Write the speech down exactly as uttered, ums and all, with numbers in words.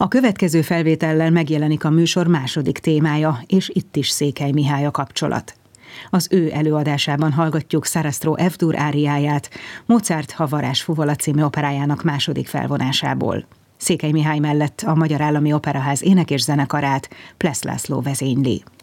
A következő felvétellel megjelenik a műsor második témája, és itt is Székely Mihály a kapcsolat. Az ő előadásában hallgatjuk Sarastro F-dur áriáját, Mozart Ha varázsfuvola című operájának második felvonásából. Székely Mihály mellett a Magyar Állami Operaház ének- és zenekarát Plesz László vezényli.